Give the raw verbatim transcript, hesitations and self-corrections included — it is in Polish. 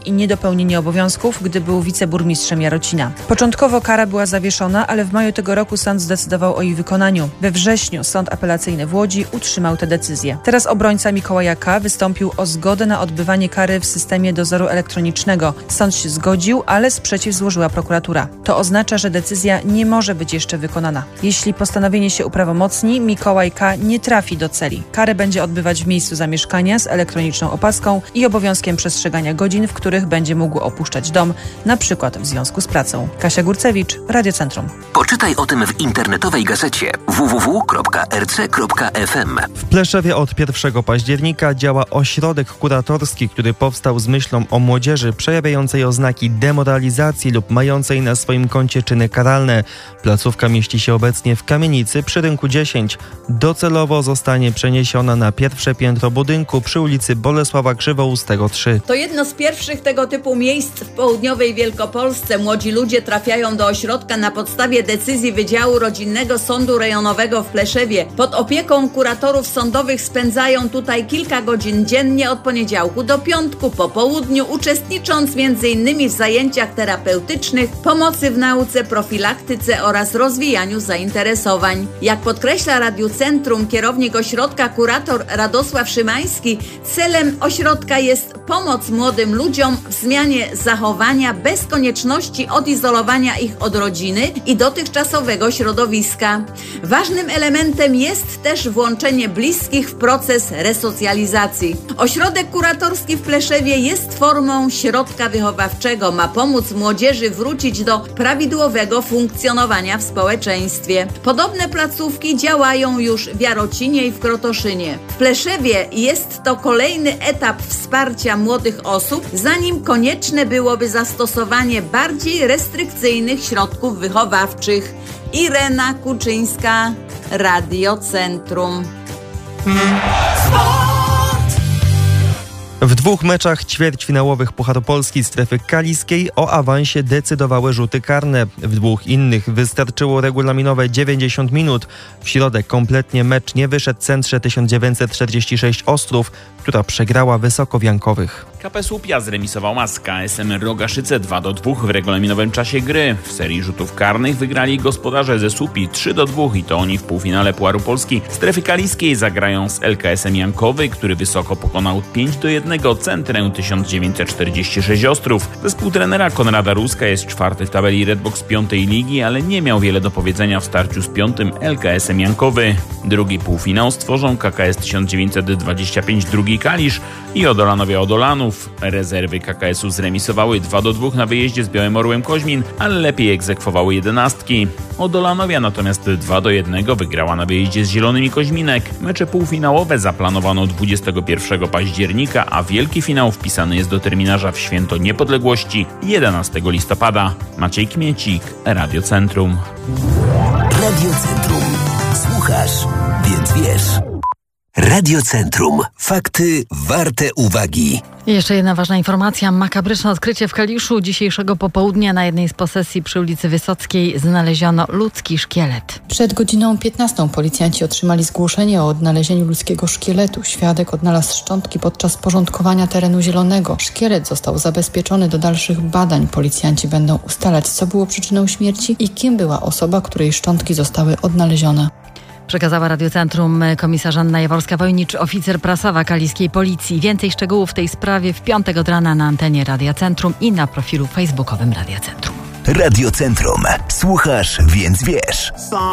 i niedopełnienie obowiązków, gdy był wiceburmistrzem Jarocina. Początkowo kara była zawieszona, ale w maju tego roku sąd zdecydował o jej wykonaniu. We wrześniu Sąd Apelacyjny w Łodzi utrzymał tę decyzję. Teraz obrońca Mikołaja K. wystąpił o zgodę na odbywanie kary w systemie dozoru elektronicznego. Sąd się zgodził, ale sprzeciw złożyła prokuratura. To oznacza, że decyzja nie może być jeszcze wykonana. Jeśli postanowienie się uprawomocni, Mikołaj K. nie trafi do celi. Karę będzie odbywać w miejscu zamieszkania z elektroniczną opaską i obowiązkiem przestrzegania godzin, w których będzie mógł opuszczać dom, na przykład w związku z pracą. Kasia Górcewicz, Radio Centrum. Poczytaj o tym w internetowej gazecie w w w kropka r c kropka f m. W Pleszewie od pierwszego października działa ośrodek kuratorski, który powstał z myślą o młodzieży przejawiającej oznaki demoralizacji lub mającej na swoim koncie czyny karalne. Placówka mieści się obecnie w kamienicy przy Rynku dziesięć. Docelowo zostanie przeniesiona na pierwsze piętro budynku przy ulicy Bolesława Krzywoustego trzy. To jedno z pierwszych tego typu miejsc w południowej Wielkopolsce. Młodzi ludzie trafiają do ośrodka na podstawie decyzji Wydziału Rodzinnego Sądu Rejonowego w Pleszewie. Pod opieką kuratorów sądowych spędzają tutaj kilka godzin dziennie od poniedziałku do piątku po południu, uczestnicząc między innymi w zajęciach terapeutycznych, pomocy w nauce, profilaktyce oraz rozwijaniu zainteresowań. Jak podkreśla Radiu Centrum kierownik ośrodka kurator Radosław Szymański, celem ośrodka jest pomoc młodym ludziom w zmianie zachowania bez konieczności odizolowania ich od rodziny i dotychczasowego środowiska. Ważnym elementem jest też włączenie bliskich w proces resocjalizacji. Ośrodek kuratorski w Pleszewie jest formą środka wychowawczego. Ma pomóc młodzieży wrócić do prawidłowego funkcjonowania w społeczeństwie. Podobne placówki działają już w Jarocinie i w Krotoszynie. W Pleszewie jest to kolejny etap wsparcia młodych osób, zanim konieczne byłoby zastosowanie bardziej restrykcyjnych środków wychowawczych. Irena Kuczyńska, Radio Centrum. W dwóch meczach ćwierćfinałowych Pucharu Polski strefy kaliskiej o awansie decydowały rzuty karne. W dwóch innych wystarczyło regulaminowe dziewięćdziesiąt minut. W środę kompletnie mecz nie wyszedł Centrze tysiąc dziewięćset czterdzieści sześć Ostrów, która przegrała Wysokowiankowych. K P Słupia zremisował z K S M Rogaszyce dwa do dwóch w regulaminowym czasie gry. W serii rzutów karnych wygrali gospodarze ze Słupi trzy do dwóch i to oni w półfinale Pucharu Polski strefy kaliskiej zagrają z L K S M Jankowy, który wysoko pokonał pięć do jednego Centrę tysiąc dziewięćset czterdzieści sześć Ostrów. Zespół trenera Konrada Ruska jest czwarty w tabeli Redbox piątej ligi, ale nie miał wiele do powiedzenia w starciu z piątym L K S M Jankowy. Drugi półfinał stworzą K K S tysiąc dziewięćset dwadzieścia pięć Drugi Kalisz i Odolanowie Odolanów. Rezerwy K K S u zremisowały dwa do dwóch na wyjeździe z Białym Orłem Koźmin, ale lepiej egzekwowały jedenastki. Odolanowia natomiast dwa do jednego wygrała na wyjeździe z Zielonymi Koźminek. Mecze półfinałowe zaplanowano dwudziestego pierwszego października, a wielki finał wpisany jest do terminarza w Święto Niepodległości jedenastego listopada. Maciej Kmiecik, Radio Centrum. Radio Centrum. Słuchasz, więc wiesz. Radio Centrum. Fakty warte uwagi. I jeszcze jedna ważna informacja. Makabryczne odkrycie w Kaliszu. Dzisiejszego popołudnia na jednej z posesji przy ulicy Wysockiej znaleziono ludzki szkielet. Przed godziną piętnastą policjanci otrzymali zgłoszenie o odnalezieniu ludzkiego szkieletu. Świadek odnalazł szczątki podczas porządkowania terenu zielonego. Szkielet został zabezpieczony do dalszych badań. Policjanci będą ustalać, co było przyczyną śmierci i kim była osoba, której szczątki zostały odnalezione. Przekazała Radio Centrum komisarz Anna Jaworska-Wojnicz, oficer prasowa kaliskiej policji. Więcej szczegółów w tej sprawie w piątek od rana na antenie Radia Centrum i na profilu facebookowym Radia Centrum. Radio Centrum. Słuchasz, więc wiesz.